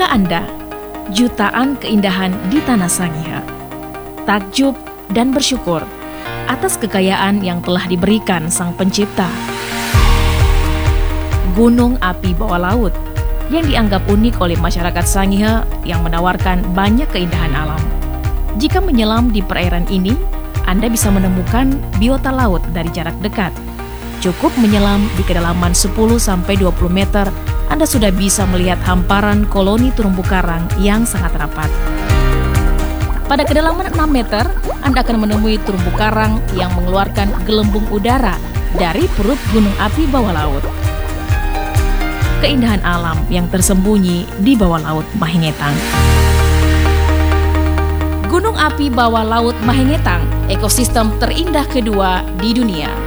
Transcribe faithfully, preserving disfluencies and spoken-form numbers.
Tahukah Anda, jutaan keindahan di Tanah Sangihe? Takjub dan bersyukur atas kekayaan yang telah diberikan Sang Pencipta. Gunung api bawah laut yang dianggap unik oleh masyarakat Sangihe yang menawarkan banyak keindahan alam. Jika menyelam di perairan ini, Anda bisa menemukan biota laut dari jarak dekat. Cukup menyelam di kedalaman sepuluh sampai dua puluh meter, Anda sudah bisa melihat hamparan koloni terumbu karang yang sangat rapat. Pada kedalaman enam meter, Anda akan menemui terumbu karang yang mengeluarkan gelembung udara dari perut gunung api bawah laut. Keindahan alam yang tersembunyi di bawah laut Mahengetang. Gunung api bawah laut Mahengetang, ekosistem terindah kedua di dunia.